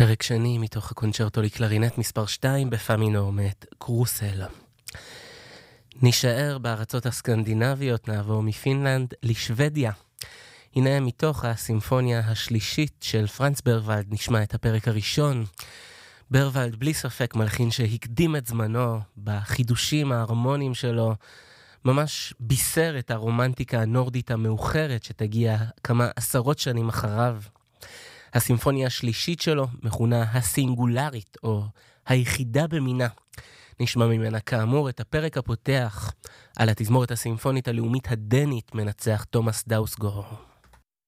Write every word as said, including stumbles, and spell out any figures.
פרק שני מתוך הקונצ'רטו לקלרינט מספר שתיים בפא מינור מאת קרוסל. נשאר בארצות הסקנדינביות, נעבור מפינלנד לשוודיה. הנה מתוך הסימפוניה השלישית של פרנץ ברוולד נשמע את הפרק הראשון. ברוולד בלי ספק מלחין שהקדים את זמנו בחידושים ההרמוניים שלו, ממש בישר את הרומנטיקה הנורדית המאוחרת שתגיע כמה עשרות שנים אחריו. הסימפוניה השלישית שלו מכונה הסינגולרית או היחידה במינה. נשמע ממנה כאמור את הפרק הפותח על התזמורת הסימפונית הלאומית הדנית מנצח תומאס דאוסגור.